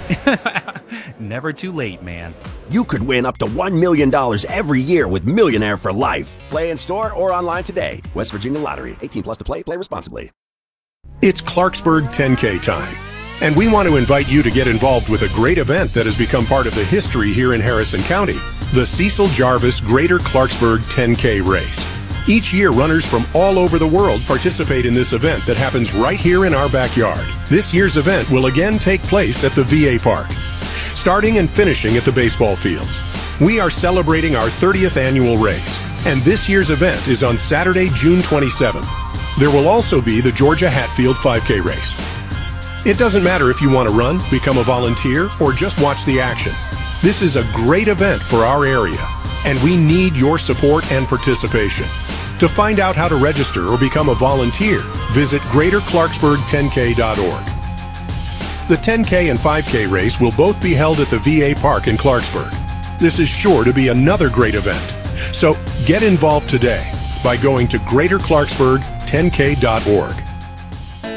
Never too late, man. You could win up to $1 million every year with Millionaire for Life. Play in store or online today. West Virginia Lottery. 18 plus to play. Play responsibly. It's Clarksburg 10K time, and we want to invite you to get involved with a great event that has become part of the history here in Harrison County, the Cecil Jarvis Greater Clarksburg 10K race. Each year, runners from all over the world participate in this event that happens right here in our backyard. This year's event will again take place at the VA Park, starting and finishing at the baseball fields. We are celebrating our 30th annual race, and this year's event is on Saturday, June 27th. There will also be the Georgia Hatfield 5K race. It doesn't matter if you want to run, become a volunteer, or just watch the action. This is a great event for our area, and we need your support and participation. To find out how to register or become a volunteer, visit greaterclarksburg10k.org. The 10K and 5K race will both be held at the VA Park in Clarksburg. This is sure to be another great event. So get involved today by going to greaterclarksburg10k.org.